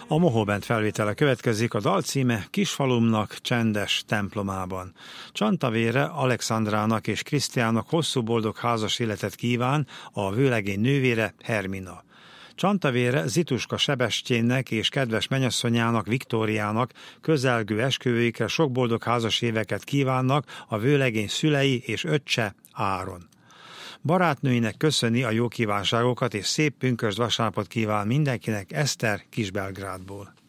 A Mohó-band felvétele következik, a dal címe Kisfalumnak csendes templomában. Csantavére Alexandrának és Krisztiánnak hosszú boldog házas életet kíván a vőlegény nővére, Hermina. Csantavére Zituska Sebestyénnek és kedves mennyasszonyának, Viktóriának közelgő esküvőikre sok boldog házas éveket kívánnak a vőlegény szülei és öccse, Áron. Barátnőinek köszöni a jó kívánságokat és szép pünkösd vasárnapot kíván mindenkinek Eszter Kisbelgrádból.